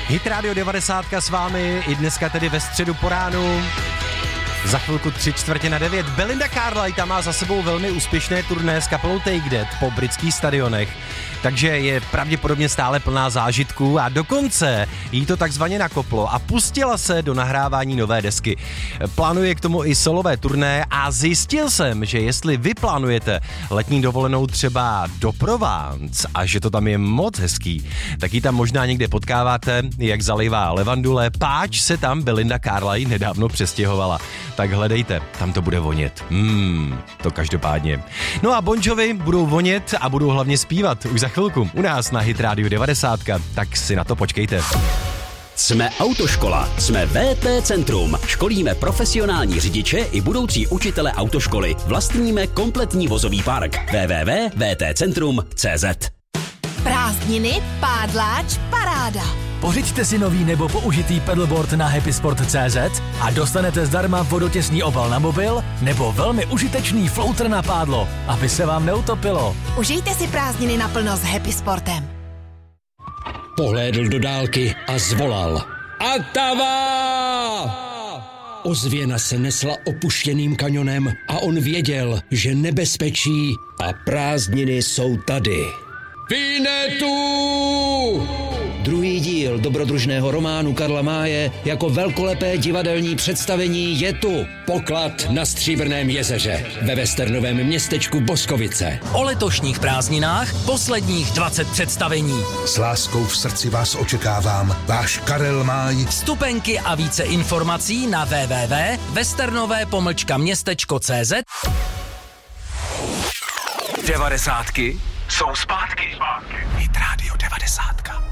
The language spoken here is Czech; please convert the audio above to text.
Hit Radio 90 s vámi i dneska tedy ve středu po ránu. Za chvilku 8:45. Belinda Carlisle má za sebou velmi úspěšné turné s kapelou Take That po britských stadionech, takže je pravděpodobně stále plná zážitků a dokonce jí to takzvaně nakoplo a pustila se do nahrávání nové desky. Plánuje k tomu i solové turné a zjistil jsem, že jestli vy plánujete letní dovolenou třeba do Provence a že to tam je moc hezký, tak ji tam možná někde potkáváte, jak zalivá levandule, páč se tam Belinda Carlisle nedávno přestěhovala. Tak hledejte, tam to bude vonět. To každopádně. No a Bon Jovi budou vonět a budou hlavně zpívat už za chvilku u nás na Hit Radio 90, tak si na to počkejte. Jsme autoškola, jsme VP Centrum. Školíme profesionální řidiče i budoucí učitele autoškoly. Vlastníme kompletní vozový park. www.vtcentrum.cz. Prázdniny, pádláč, paráda. Pořiďte si nový nebo použitý pedalboard na happysport.cz a dostanete zdarma vodotěsný obal na mobil nebo velmi užitečný floater na pádlo, aby se vám neutopilo. Užijte si prázdniny naplno s Happy Sportem. Pohlédl do dálky a zvolal. Atava! Ozvěna se nesla opuštěným kanionem a on věděl, že nebezpečí a prázdniny jsou tady. Vinetu! Druhý díl dobrodružného románu Karla Máje jako velkolepé divadelní představení je tu. Poklad na Stříbrném jezeře ve westernovém městečku Boskovice. O letošních prázdninách posledních 20 představení. S láskou v srdci vás očekávám, váš Karel Máj. Vstupenky a více informací na www.westernové-městečko.cz. 90 jsou zpátky. Hit Radio 90.